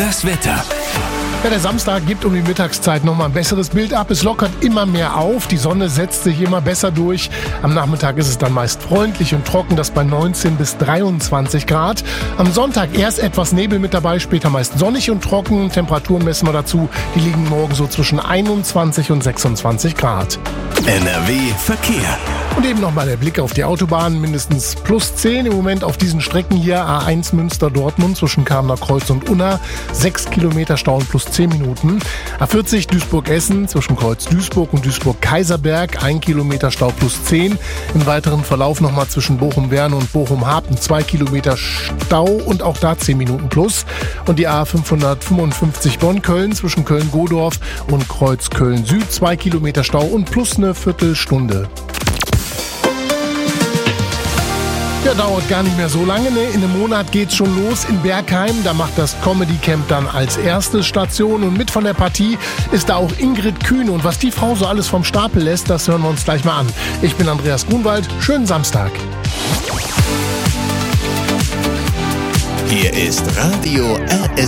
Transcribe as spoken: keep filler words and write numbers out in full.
Das Wetter. Ja, der Samstag gibt um die Mittagszeit nochmal ein besseres Bild ab. Es lockert immer mehr auf. Die Sonne setzt sich immer besser durch. Am Nachmittag ist es dann meist freundlich und trocken, das bei neunzehn bis dreiundzwanzig Grad. Am Sonntag erst etwas Nebel mit dabei, später meist sonnig und trocken. Temperaturen messen wir dazu. Die liegen morgen so zwischen einundzwanzig und sechsundzwanzig Grad. N R W Verkehr. Und eben nochmal der Blick auf die Autobahn. Mindestens plus zehn im Moment auf diesen Strecken hier. A eins Münster-Dortmund zwischen Kamener Kreuz und Unna. sechs Kilometer Stau und plus zehn Minuten. A vierzig Duisburg-Essen zwischen Kreuz-Duisburg und Duisburg-Kaiserberg. ein Kilometer Stau plus zehn. Im weiteren Verlauf nochmal zwischen Bochum-Werne und Bochum-Harpen. zwei Kilometer Stau und auch da zehn Minuten plus. Und die A fünfhundertfünfundfünfzig Bonn-Köln zwischen Köln-Godorf und Kreuz-Köln-Süd. zwei Kilometer Stau und plus eine Viertelstunde. Ja, dauert gar nicht mehr so lange, ne? In einem Monat geht's schon los in Bergheim. Da macht das Comedy Camp dann als erste Station. Und mit von der Partie ist da auch Ingrid Kühne. Und was die Frau so alles vom Stapel lässt, das hören wir uns gleich mal an. Ich bin Andreas Grunwald. Schönen Samstag. Hier ist Radio R S